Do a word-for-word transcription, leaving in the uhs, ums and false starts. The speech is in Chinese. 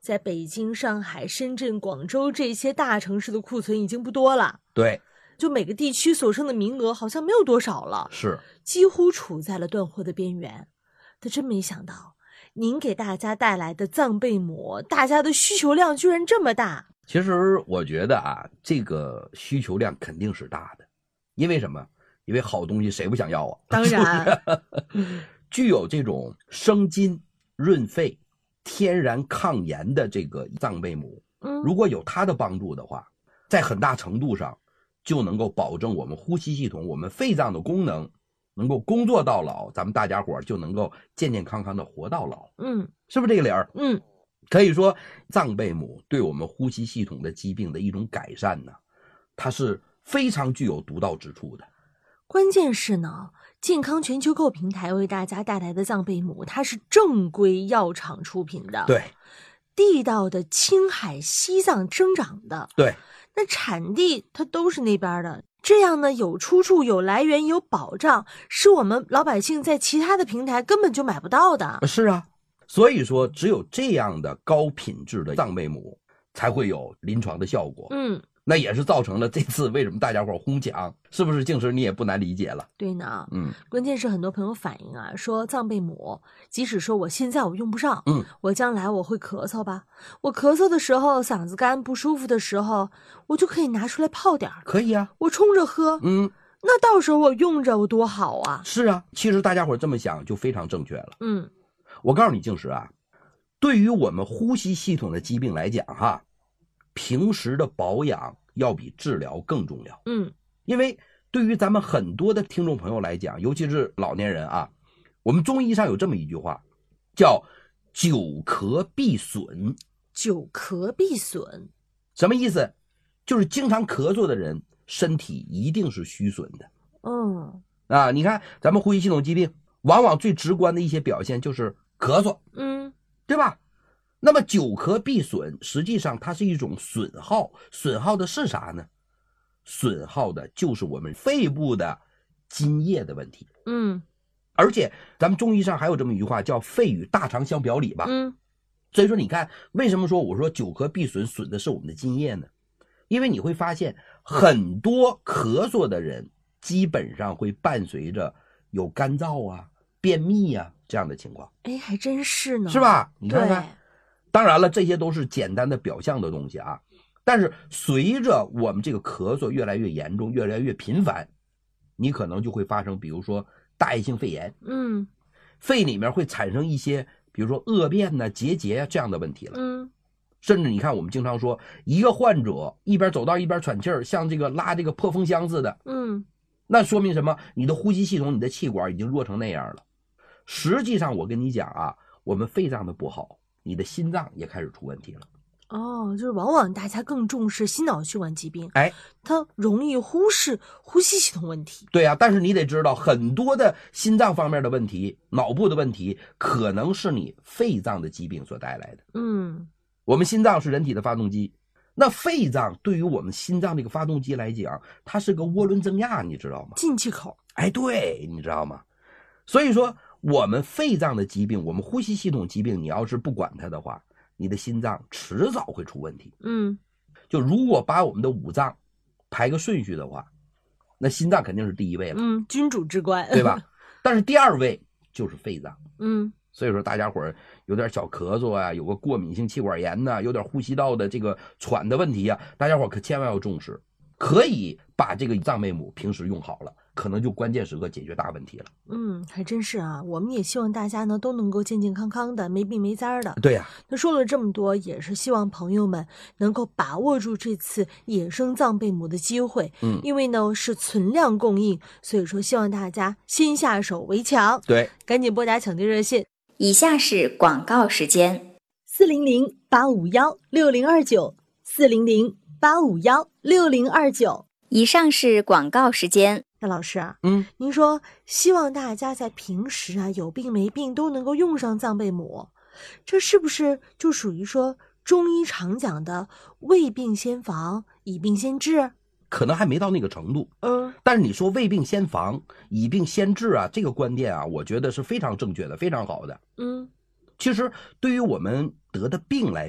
在北京、上海、深圳、广州这些大城市的库存已经不多了。 对， 就每个地区所剩的名额好像没有多少了， 是几乎处在了断货的边缘。但真没想到，您给大家带来的藏贝母，大家的需求量居然这么大。 其实我觉得啊，这个需求量肯定是大的，因为什么？因为好东西谁不想要啊？ 当然， 具有这种生津、润肺、天然抗炎的这个藏贝母， 嗯， 如果有它的帮助的话，在很大程度上就能够保证我们呼吸系统、我们肺脏的功能能够工作到老，咱们大家伙就能够健健康康的活到老。 嗯， 是不是这个理儿？ 嗯， 可以说藏贝母对我们呼吸系统的疾病的一种改善呢，它是非常具有独到之处的。 关键是呢，健康全球购平台为大家带来的藏贝母，它是正规药厂出品的， 对， 地道的青海、西藏生长的， 对， 那产地它都是那边的，这样呢有出处、有来源、有保障，是我们老百姓在其他的平台根本就买不到的。 是啊，所以说只有这样的高品质的藏贝母才会有临床的效果。 嗯， 那也是造成了这次为什么大家伙哄抢，是不是？静时你也不难理解了。 对呢， 嗯， 关键是很多朋友反映啊，说藏贝母，即使说我现在我用不上， 嗯， 我将来我会咳嗽吧，我咳嗽的时候嗓子干不舒服的时候，我就可以拿出来泡点儿， 可以啊， 我冲着喝， 嗯， 那到时候我用着我多好啊。 是啊，其实大家伙这么想就非常正确了。 嗯， 我告诉你，静时啊，对于我们呼吸系统的疾病来讲哈，平时的保养要比治疗更重要。 嗯， 因为对于咱们很多的听众朋友来讲，尤其是老年人啊，我们中医上有这么一句话，叫久咳必损。 久咳必损， 什么意思？就是经常咳嗽的人身体一定是虚损的。 嗯啊，你看咱们呼吸系统疾病往往最直观的一些表现就是咳嗽， 嗯， 对吧？那么久咳必损，实际上它是一种损耗，损耗的是啥呢？损耗的就是我们肺部的津液的问题。 嗯， 而且咱们中医上还有这么一句话，叫肺与大肠相表里吧。 嗯， 所以说你看，为什么说我说久咳必损，损的是我们的津液呢？因为你会发现很多咳嗽的人基本上会伴随着有干燥啊、便秘啊这样的情况。 哎，还真是呢， 是吧？你看看， 对， 当然了，这些都是简单的表象的东西啊。但是随着我们这个咳嗽越来越严重、越来越频繁，你可能就会发生，比如说大叶性肺炎， 嗯肺里面会产生一些，比如说恶变呐、结节啊这样的问题了。 嗯， 甚至你看，我们经常说，一个患者一边走道一边喘气儿，像这个拉这个破风箱似的， 嗯， 那说明什么？你的呼吸系统、你的气管已经弱成那样了。实际上，我跟你讲啊，我们肺脏的不好，你的心脏也开始出问题了。 哦，就是往往大家更重视心脑血管疾病， 哎， 它容易忽视呼吸系统问题。 对啊，但是你得知道，很多的心脏方面的问题、脑部的问题，可能是你肺脏的疾病所带来的。 嗯， 我们心脏是人体的发动机，那肺脏对于我们心脏这个发动机来讲，它是个涡轮增压，你知道吗？ 进气口。 哎，对，你知道吗？所以说，我们肺脏的疾病，我们呼吸系统疾病，你要是不管它的话，你的心脏迟早会出问题。 嗯， 就如果把我们的五脏排个顺序的话，那心脏肯定是第一位了， 嗯，君主之官， 对吧？但是第二位就是肺脏。 嗯， 所以说大家伙儿有点小咳嗽啊，有个过敏性气管炎呐、啊，有点呼吸道的这个喘的问题啊，大家伙儿可千万要重视。可以把这个藏贝母平时用好了，可能就关键时刻解决大问题了。 嗯，还真是啊，我们也希望大家呢都能够健健康康的，没病没灾的。 对呀、啊， 那说了这么多，也是希望朋友们能够把握住这次野生藏贝母的机会。 嗯， 因为呢是存量供应，所以说希望大家先下手为强。 对， 赶紧拨打抢救热线。 以下是广告时间： 四零零八五幺六零二九，四零零八五幺六零二九。 以上是广告时间。 那老师啊， 嗯， 您说希望大家在平时啊有病没病都能够用上藏贝母，这是不是就属于说中医常讲的未病先防，以病先治？ 可能还没到那个程度。 嗯， 但是你说未病先防，以病先治啊，这个观点啊，我觉得是非常正确的，非常好的。 嗯， 其实对于我们得的病来